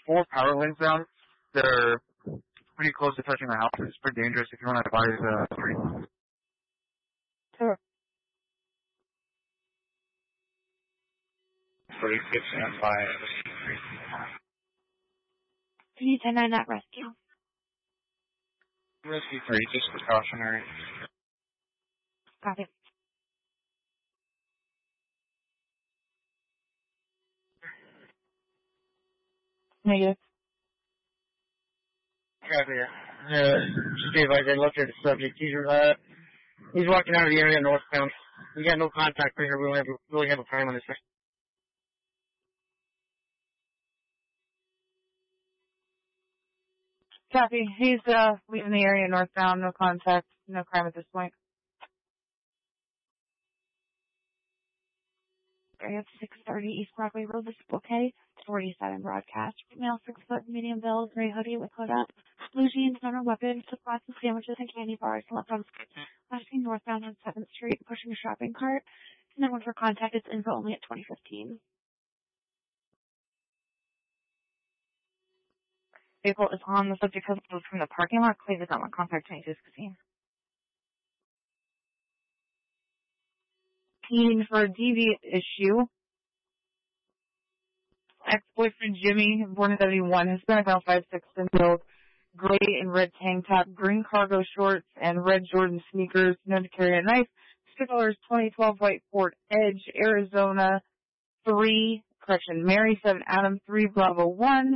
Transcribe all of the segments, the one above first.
4 power lines down. They're pretty close to touching the house. It's pretty dangerous if you want to advise 3. Sure. Pretty good stand by. Can you 10-9 that rescue? Rescue 3, just precautionary. Copy. Negative. Copy. Steve, I did look at the subject. He's walking out of the area northbound. We got no contact for here. We don't really have a time on this thing. Copy. He's leaving the area northbound. No contact. No crime at this point. Area of 630 East Broadway Road. This is okay. 47 broadcast. Female 6 foot, medium build, gray hoodie with hood up. Blue jeans, not a weapon. Took lots of sandwiches and candy bars. Left on flashing northbound on 7th Street, pushing a shopping cart. And then went for contact. It's info only at 2015. Vehicle is on the subject of from the parking lot. Claim does not want contact 22 Casino. Needing for a deviant issue. Ex-boyfriend Jimmy, born in 71, Hispanic, male 5'6", build, gray and red tank top, green cargo shorts, and red Jordan sneakers, known to carry a knife. Stickler's 2012 white Ford Edge, Arizona 3, Mary 7, Adam 3, Bravo 1.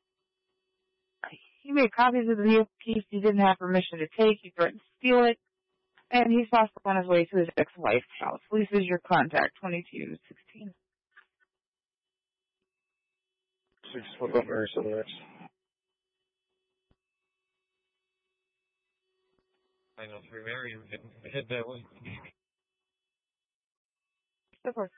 He made copies of the vehicle piece he didn't have permission to take. He threatened to steal it. And he's possibly on his way to his ex-wife's house. Police is your contact, 2216. 6 foot over, so that's... I know, through Mary, head that way. Of course.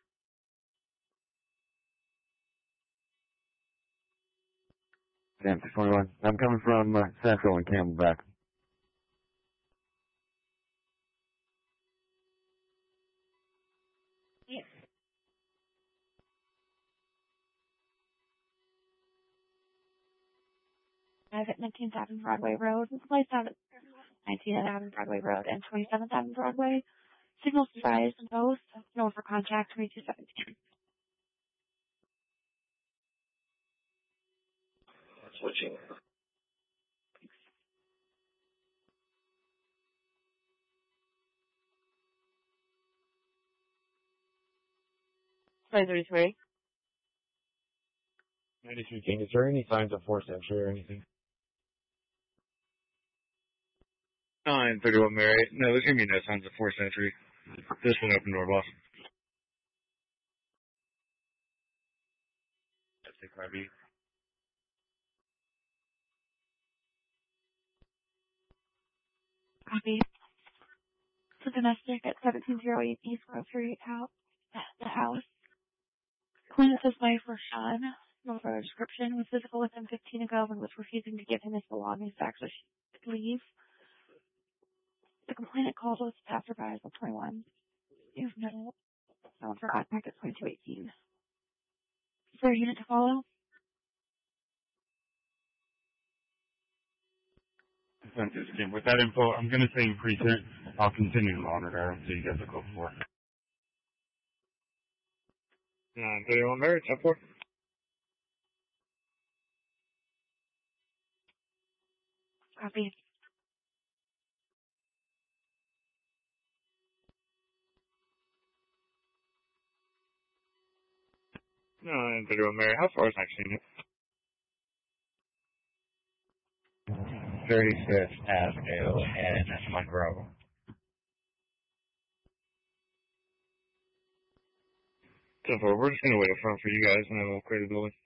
Damn, 621. I'm coming from Central and Camelback. Yes. I have at 19th Avenue Broadway Road. It's placed out at 19th Avenue Broadway Road and 27th Avenue Broadway. Signals advised in both. Known for contact 2217. Switching. 33. 93 King, is there any signs of forced entry or anything? 931 Mary. No, there's going to be no signs of forced entry. Just an open door, boss. That's it, Crabby. Copy. So domestic at 1708 East Grocery House. The house. Clean his wife for Sean. No further description. Was physical with him 15 ago and was refusing to give him his belongings back so she could leave. The complainant called was passerby at 21. You have no one for contact at 2218. Is there a unit to follow? With that info, I'm going to say increase it. I'll continue to monitor until you get the code for it. 931 Mary, 10-4. Copy. No, 931 Mary, how far is next unit? 35th Avenue and Monroe. So we're just going to wait up front for you guys and then we'll clear the building.